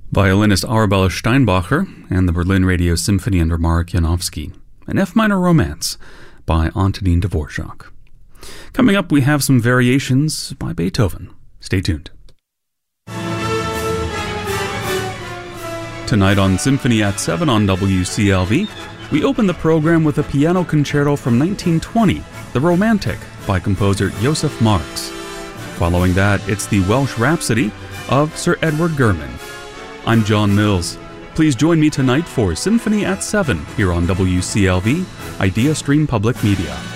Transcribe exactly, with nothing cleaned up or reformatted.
Violinist Arabella Steinbacher and the Berlin Radio Symphony under Mark Janowski, an F minor romance by Antonin Dvorak. Coming up, we have some variations by Beethoven. Stay tuned. Tonight on Symphony at seven on W C L V, we open the program with a piano concerto from nineteen twenty, The Romantic, by composer Joseph Marx. Following that, it's the Welsh Rhapsody of Sir Edward Gurman. I'm John Mills. Please join me tonight for Symphony at seven here on W C L V, Idea Stream Public Media.